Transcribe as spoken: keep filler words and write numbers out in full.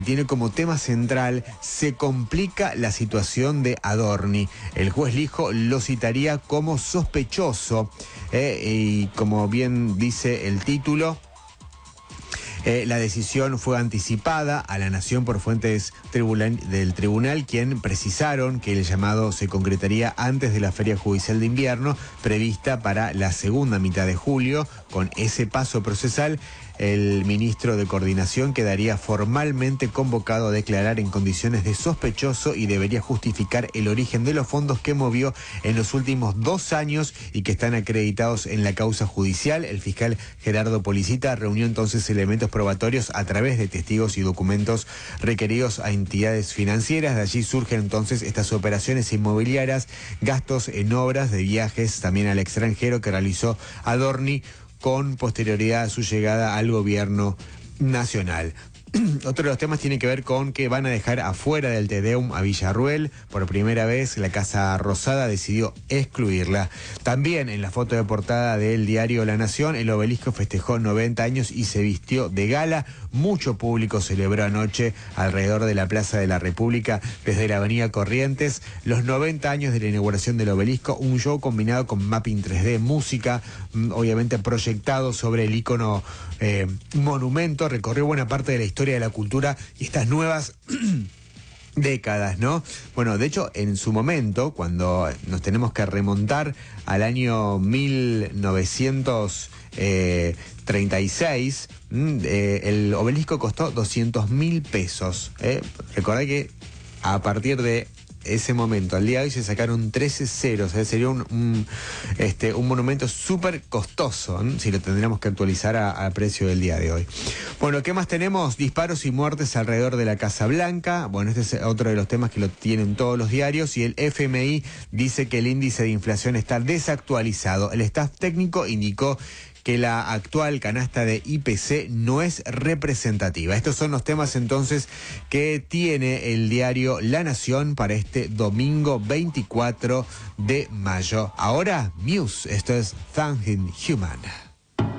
Tiene como tema central: se complica la situación de Adorni. El juez Lijo lo citaría como sospechoso, eh, y como bien dice el título, Eh, la decisión fue anticipada a la Nación por fuentes tribunal, del tribunal, quien precisaron que el llamado se concretaría antes de la Feria Judicial de Invierno, prevista para la segunda mitad de julio. Con ese paso procesal, el ministro de Coordinación quedaría formalmente convocado a declarar en condiciones de sospechoso y debería justificar el origen de los fondos que movió en los últimos dos años y que están acreditados en la causa judicial. El fiscal Gerardo Policita reunió entonces elementos probatorios a través de testigos y documentos requeridos a entidades financieras. De allí surgen entonces estas operaciones inmobiliarias, gastos en obras, de viajes también al extranjero que realizó Adorni con posterioridad a su llegada al gobierno nacional. Otro de los temas tiene que ver con que van a dejar afuera del Te Deum a Villarruel. Por primera vez, la Casa Rosada decidió excluirla. También en la foto de portada del diario La Nación, el Obelisco festejó noventa años y se vistió de gala. Mucho público celebró anoche alrededor de la Plaza de la República, desde la Avenida Corrientes, los noventa años de la inauguración del Obelisco. Un show combinado con mapping tres D, música, obviamente proyectado sobre el ícono eh, monumento. Recorrió buena parte de la historia de la cultura y estas nuevas décadas, ¿no? Bueno, de hecho, en su momento, cuando nos tenemos que remontar al año mil novecientos treinta y seis, eh, el obelisco costó doscientos mil pesos. ¿eh? Recordá que a partir de ese momento al día de hoy se sacaron trece ceros, ¿eh? Sería un, un, este, un monumento súper costoso, ¿eh? Si lo tendríamos que actualizar a, a precio del día de hoy. Bueno, ¿qué más tenemos? Disparos y muertes alrededor de la Casa Blanca. Bueno, este es otro de los temas que lo tienen todos los diarios, y el F M I dice que el índice de inflación está desactualizado. El staff técnico indicó que la actual canasta de I P C no es representativa. Estos son los temas entonces que tiene el diario La Nación para este domingo veinticuatro de mayo. Ahora, Muse, esto es Thanking Human.